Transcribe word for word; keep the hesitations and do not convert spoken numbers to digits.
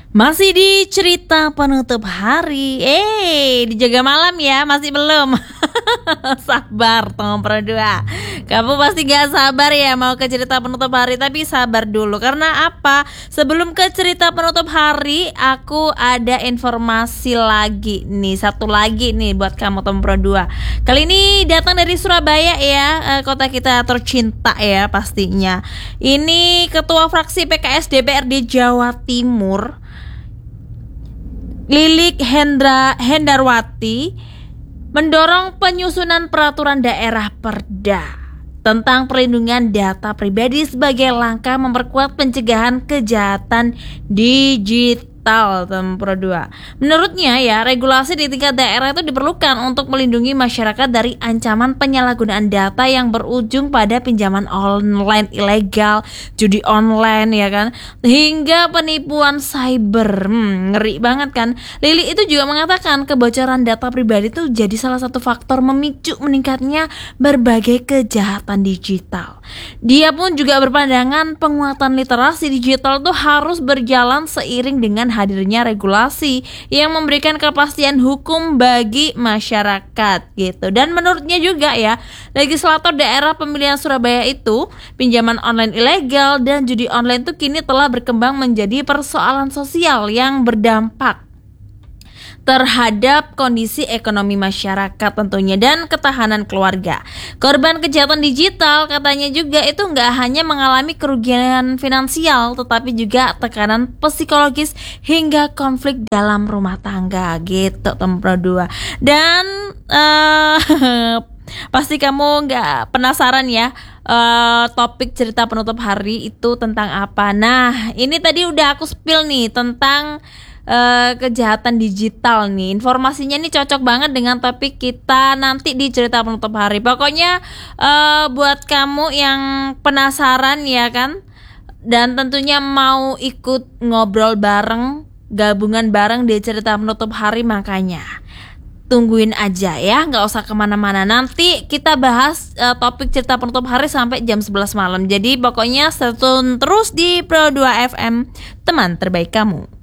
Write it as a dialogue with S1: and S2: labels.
S1: Masih di cerita penutup hari. Eh, dijaga malam ya, masih belum. Sabar, teman berdua. Kamu pasti gak sabar ya mau ke cerita penutup hari. Tapi sabar dulu, karena apa? Sebelum ke cerita penutup hari, aku ada informasi lagi nih. Satu lagi nih buat kamu teman berdua. Kali ini datang dari Surabaya ya, kota kita tercinta ya pastinya. Ini Ketua Fraksi P K S D P R D Jawa Timur, Lilik Hendra Hendarwati, mendorong penyusunan peraturan daerah Perda tentang perlindungan data pribadi sebagai langkah memperkuat pencegahan kejahatan digital. Tempro dua. Menurutnya ya, regulasi di tingkat daerah itu diperlukan untuk melindungi masyarakat dari ancaman penyalahgunaan data yang berujung pada pinjaman online ilegal, judi online ya kan, hingga penipuan cyber. Hmm, ngeri banget kan. Lili itu juga mengatakan kebocoran data pribadi itu jadi salah satu faktor memicu meningkatnya berbagai kejahatan digital. Dia pun juga berpandangan penguatan literasi digital itu harus berjalan seiring dengan hadirnya regulasi yang memberikan kepastian hukum bagi masyarakat gitu. Dan menurutnya juga ya, legislator daerah pemilihan Surabaya itu, pinjaman online ilegal dan judi online itu kini telah berkembang menjadi persoalan sosial yang berdampak terhadap kondisi ekonomi masyarakat tentunya dan ketahanan keluarga. Korban kejahatan digital katanya juga itu nggak hanya mengalami kerugian finansial, tetapi juga tekanan psikologis hingga konflik dalam rumah tangga gitu Tempro dua. Dan uh, pasti kamu nggak penasaran ya, uh, topik cerita penutup hari itu tentang apa. Nah, ini tadi udah aku spill nih tentang Uh, kejahatan digital nih. Informasinya nih cocok banget dengan topik kita nanti di cerita penutup hari. Pokoknya uh, buat kamu yang penasaran ya kan, dan tentunya mau ikut ngobrol bareng, gabungan bareng di cerita penutup hari, makanya tungguin aja ya, nggak usah kemana-mana. Nanti kita bahas uh, topik cerita penutup hari sampai jam sebelas malam. Jadi pokoknya stay tune terus di Pro dua F M, teman terbaik kamu.